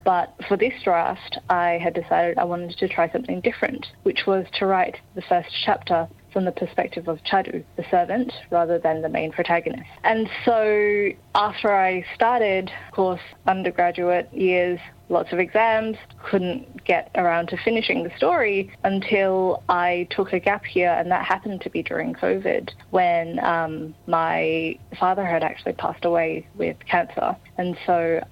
But for this draft, I had decided I wanted to try something different, which was to write the first chapter from the perspective of Chadu, the servant, rather than the main protagonist. And so after I started, of course, undergraduate years, lots of exams, couldn't get around to finishing the story until I took a gap year, and that happened to be during COVID when my father had actually passed away with cancer. And so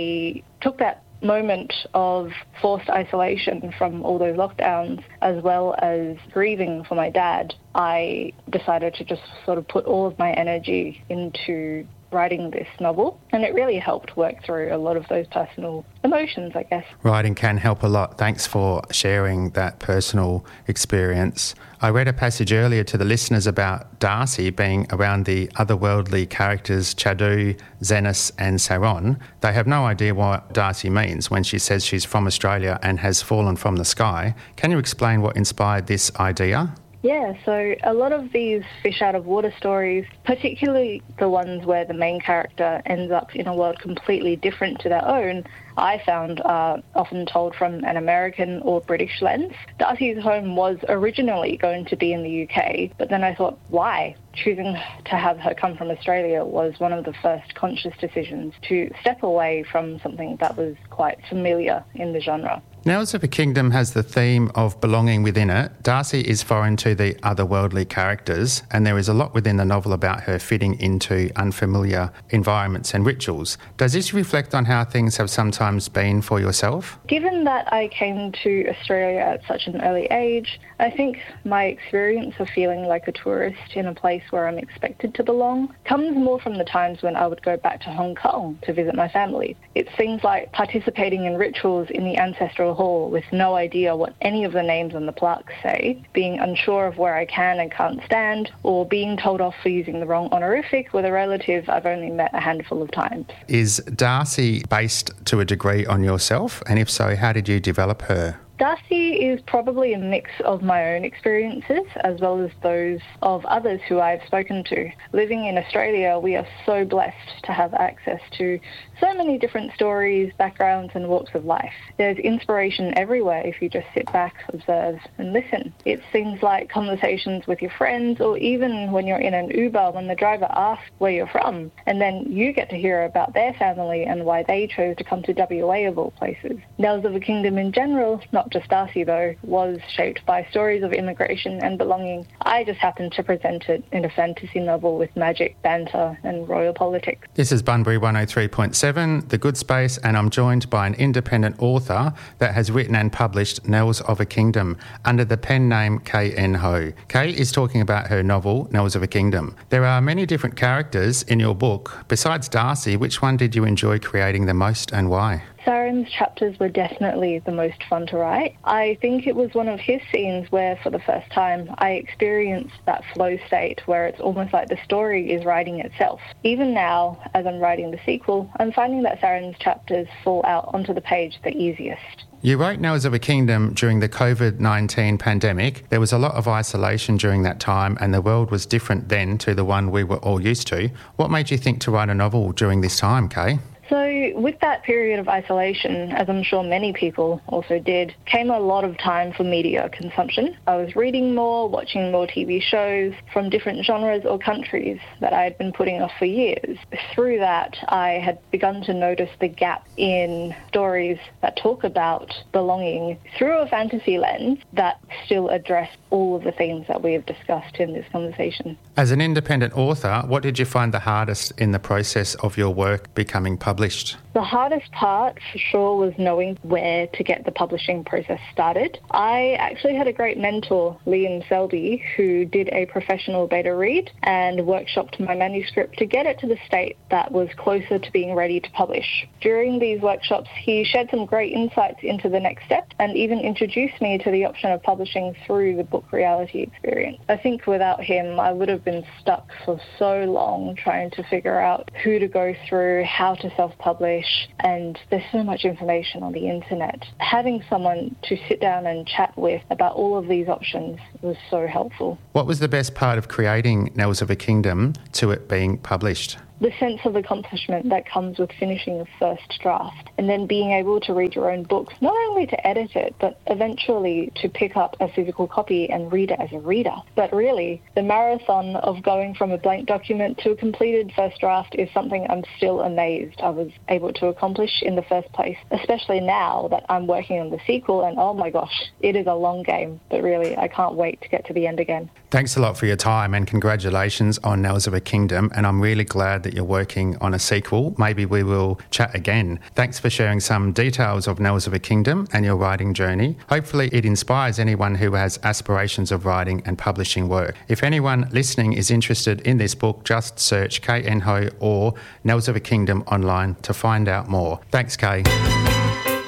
I took that moment of forced isolation from all those lockdowns, as well as grieving for my dad. I decided to just sort of put all of my energy into writing this novel, and it really helped work through a lot of those personal emotions, I guess. Writing can help a lot. Thanks for sharing that personal experience. I read a passage earlier to the listeners about Darcy being around the otherworldly characters Chadu, Xenos and Saron. They have no idea what Darcy means when she says she's from Australia and has fallen from the sky. Can you explain what inspired this idea? Yeah, so a lot of these fish out of water stories, particularly the ones where the main character ends up in a world completely different to their own, I found are often told from an American or British lens. Darcy's home was originally going to be in the UK, but then I thought, why? Choosing to have her come from Australia was one of the first conscious decisions to step away from something that was quite familiar in the genre. Nels of a Kingdom has the theme of belonging within it. Darcy is foreign to the otherworldly characters, and there is a lot within the novel about her fitting into unfamiliar environments and rituals. Does this reflect on how things have sometimes been for yourself? Given that I came to Australia at such an early age, I think my experience of feeling like a tourist in a place where I'm expected to belong comes more from the times when I would go back to Hong Kong to visit my family. It's things like participating in rituals in the ancestral hall with no idea what any of the names on the plaques say, being unsure of where I can and can't stand, or being told off for using the wrong honorific with a relative I've only met a handful of times. Is Darcy based to a degree on yourself? And if so, how did you develop her? Darcy is probably a mix of my own experiences as well as those of others who I've spoken to. Living in Australia, we are so blessed to have access to so many different stories, backgrounds and walks of life. There's inspiration everywhere if you just sit back, observe and listen. It's things like conversations with your friends, or even when you're in an Uber when the driver asks where you're from, and then you get to hear about their family and why they chose to come to WA of all places. Nels of a Kingdom in general, not just Darcy though, was shaped by stories of immigration and belonging. I just happened to present it in a fantasy novel with magic, banter and royal politics. This is Bunbury 103.7, The Good Space, and I'm joined by an independent author that has written and published Nels of a Kingdom under the pen name K.N. Ho. Kay is talking about her novel, Nels of a Kingdom. There are many different characters in your book. Besides Darcy, which one did you enjoy creating the most and why? Saren's chapters were definitely the most fun to write. I think it was one of his scenes where, for the first time, I experienced that flow state where it's almost like the story is writing itself. Even now, as I'm writing the sequel, I'm finding that Saren's chapters fall out onto the page the easiest. You wrote Nels of a Kingdom during the COVID-19 pandemic. There was a lot of isolation during that time, and the world was different then to the one we were all used to. What made you think to write a novel during this time, Kay? So with that period of isolation, as I'm sure many people also did, came a lot of time for media consumption. I was reading more, watching more TV shows from different genres or countries that I had been putting off for years. Through that, I had begun to notice the gap in stories that talk about belonging through a fantasy lens that still address all of the themes that we have discussed in this conversation. As an independent author, what did you find the hardest in the process of your work becoming published? The hardest part, for sure, was knowing where to get the publishing process started. I actually had a great mentor, Liam Selby, who did a professional beta read and workshopped my manuscript to get it to the state that was closer to being ready to publish. During these workshops, he shared some great insights into the next step and even introduced me to the option of publishing through the Book Reality experience. I think without him, I would have been stuck for so long trying to figure out who to go through, how to self-publish, and there's so much information on the internet. Having someone to sit down and chat with about all of these options was so helpful. What was the best part of creating Nels of a Kingdom to it being published? the sense of accomplishment that comes with finishing a first draft and then being able to read your own books, not only to edit it, but eventually to pick up a physical copy and read it as a reader. But really, the marathon of going from a blank document to a completed first draft is something I'm still amazed I was able to accomplish in the first place, especially now that I'm working on the sequel, and oh my gosh, it is a long game, but really I can't wait to get to the end again. Thanks a lot for your time and congratulations on Knells of a Kingdom, and I'm really glad that you're working on a sequel. Maybe we will chat again. Thanks for sharing some details of Knells of a Kingdom and your writing journey. Hopefully it inspires anyone who has aspirations of writing and publishing work. If anyone listening is interested in this book, just search Kay Enho or Knells of a Kingdom online to find out more. Thanks, Kay.